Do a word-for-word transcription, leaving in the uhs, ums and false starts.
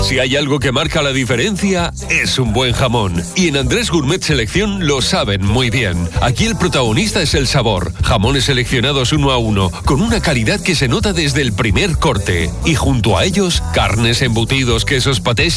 Si hay algo que marca la diferencia, es un buen jamón. Y en Andrés Gourmet Selección lo saben muy bien. Aquí el protagonista es el sabor. Jamones seleccionados uno a uno, con una calidad que se nota desde el primer corte. Y junto a ellos, carnes, embutidos, quesos, patés